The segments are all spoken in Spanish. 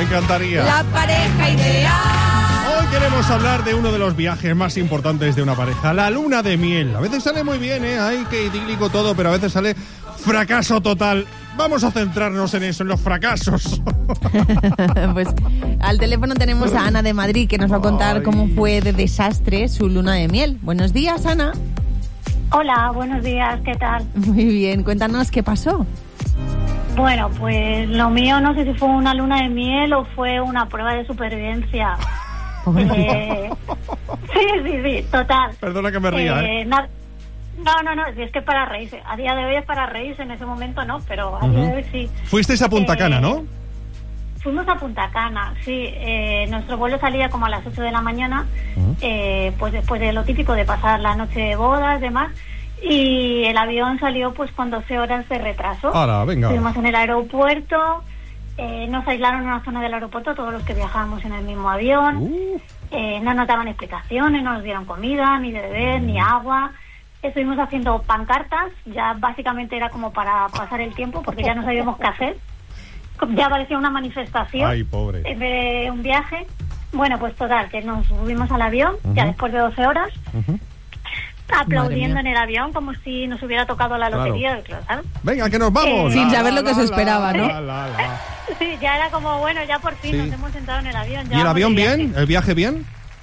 encantaría. La pareja ideal. Hoy queremos hablar de uno de los viajes más importantes de una pareja, la luna de miel. A veces sale muy bien, ay, qué idílico todo, pero a veces sale fracaso total. Vamos a centrarnos en eso, en los fracasos. Pues al teléfono tenemos a Ana de Madrid, que nos va a contar cómo fue de desastre su luna de miel. Buenos días, Ana. Hola, buenos días, ¿qué tal? Muy bien, cuéntanos qué pasó. Bueno, pues lo mío no sé si fue una luna de miel o fue una prueba de supervivencia. Sí, total. Perdona que me ría, No, si es que para reírse. A día de hoy es para reírse, en ese momento no, pero a día de hoy sí. Fuisteis a Punta Cana, ¿no? Fuimos a Punta Cana, sí. Nuestro vuelo salía como a las 8 de la mañana, pues después de lo típico de pasar la noche de bodas, demás. Y el avión salió pues con 12 horas de retraso. ¡Hala, venga! Estuvimos en el aeropuerto, nos aislaron en una zona del aeropuerto todos los que viajábamos en el mismo avión. No nos daban explicaciones, no nos dieron comida, ni de beber, ni agua. Estuvimos haciendo pancartas, ya básicamente era como para pasar el tiempo, porque ya no sabíamos qué hacer. Ya parecía una manifestación. Ay, pobre. De un viaje. Bueno, pues total, que nos subimos al avión, ya después de 12 horas, aplaudiendo en el avión como si nos hubiera tocado la lotería. Claro. Venga, que nos vamos. Sin saber lo que se esperaba, ¿no? Sí, ya era como, bueno, ya por fin nos hemos sentado en el avión. ¿Y el avión bien? ¿El viaje bien?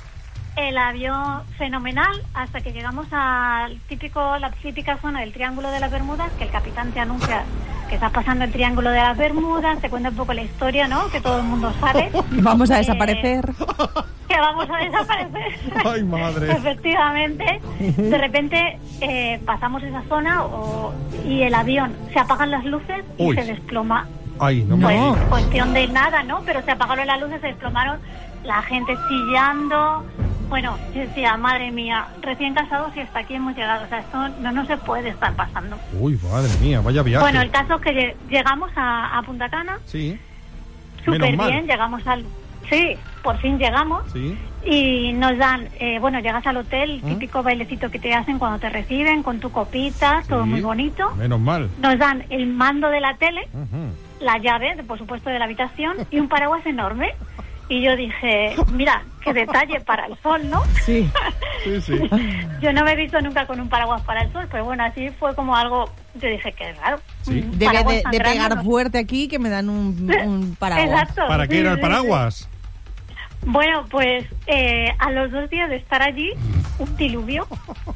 El avión fenomenal, hasta que llegamos a la típica zona del Triángulo de las Bermudas, que el capitán te anuncia que estás pasando el Triángulo de las Bermudas, te cuenta un poco la historia, ¿no? Que todo el mundo sabe. Vamos a desaparecer. Que vamos a desaparecer. ¡Ay, madre! Efectivamente. De repente pasamos esa zona y el avión, se apagan las luces y se desploma. ¡Ay, no! Pues cuestión de nada, ¿no? Pero se apagaron las luces, se desplomaron, la gente chillando. Bueno, yo decía, madre mía, recién casados y hasta aquí hemos llegado. O sea, esto no se puede estar pasando. Uy, madre mía, vaya viaje. Bueno, el caso es que llegamos a Punta Cana. Sí. Súper bien, llegamos Sí, por fin llegamos. Sí. Y nos dan, llegas al hotel, el típico bailecito que te hacen cuando te reciben, con tu copita, todo muy bonito. Menos mal. Nos dan el mando de la tele, la llave, por supuesto, de la habitación y un paraguas enorme. Y yo dije, mira, qué detalle para el sol, ¿no? Sí. Sí. Yo no me he visto nunca con un paraguas para el sol, pero bueno, así fue como algo, yo dije, qué raro. Sí. Debe de pegar fuerte aquí que me dan un paraguas. Exacto. ¿Para qué era el paraguas? Bueno, pues a los 2 días de estar allí, un diluvio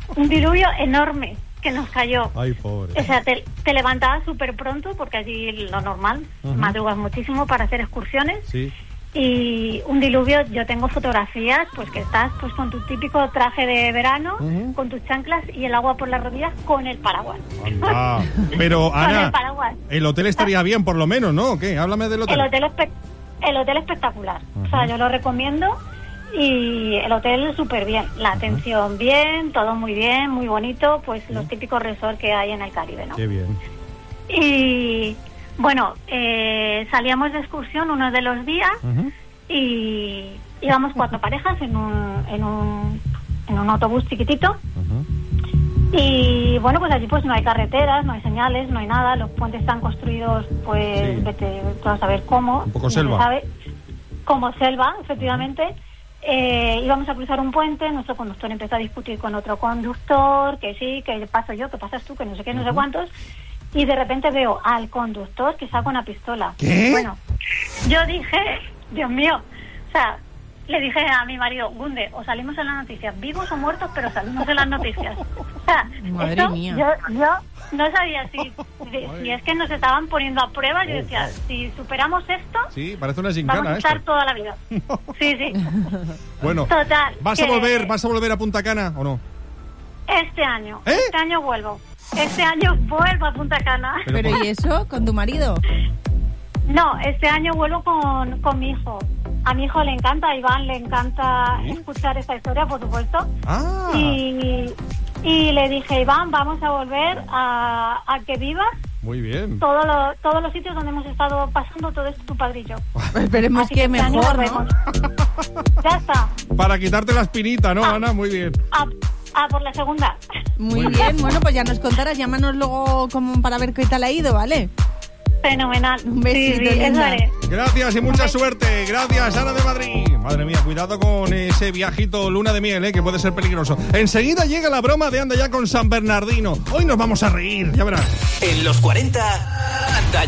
enorme que nos cayó. Ay, pobre. O sea, te levantabas súper pronto, porque allí lo normal, madrugas muchísimo para hacer excursiones. Sí. Y un diluvio, yo tengo fotografías, pues que estás pues con tu típico traje de verano, con tus chanclas y el agua por las rodillas con el paraguas. Anda. Pero, Ana, con el paraguas. El hotel estaría bien por lo menos, ¿no? ¿O qué? Háblame del hotel. El hotel espectacular. O sea, yo lo recomiendo y el hotel súper bien. La atención bien, todo muy bien, muy bonito, pues los típicos resorts que hay en el Caribe, ¿no? Qué bien. Y bueno, salíamos de excursión uno de los días y íbamos 4 parejas en un autobús chiquitito. Y bueno, pues allí pues no hay carreteras, no hay señales, no hay nada, los puentes están construidos pues vete tú a saber cómo. Un poco no selva. se sabe. Como selva, efectivamente. Íbamos a cruzar un puente, nuestro conductor empezó a discutir con otro conductor, que sí, que paso yo, que pasas tú, que no sé qué, no sé cuántos. Y de repente veo al conductor que saca una pistola. ¿Qué? Bueno, yo dije, Dios mío, o sea, le dije a mi marido, Gunde, o salimos en las noticias, vivos o muertos, pero salimos en las noticias. O sea, madre mía. Yo no sabía si es que nos estaban poniendo a prueba. Yo decía, si superamos esto, sí, parece una gincana, vamos a estar toda la vida. Sí. Bueno, total. ¿vas a volver a Punta Cana o no? Este año vuelvo. Este año vuelvo a Punta Cana. ¿Pero y eso? ¿Con tu marido? No, este año vuelvo con mi hijo. A mi hijo le encanta, a Iván le encanta escuchar esta historia, por supuesto. Ah. Y le dije, Iván, vamos a volver a que vivas. Muy bien. Todos los sitios donde hemos estado pasando todo esto tu padre y yo. Esperemos que mejor, ¿no? Ya está. Para quitarte la espinita, ¿no, Ana? Muy bien. Por la segunda. Muy bien, bueno, pues ya nos contarás, llámanos luego como para ver qué tal ha ido, ¿vale? Fenomenal. Un besito, sí, linda. eso haré. Gracias y mucha suerte. Gracias, Ana de Madrid. Madre mía, cuidado con ese viajito luna de miel, que puede ser peligroso. Enseguida llega la broma de Anda Ya con San Bernardino. Hoy nos vamos a reír, ya verás. En los 40, Anda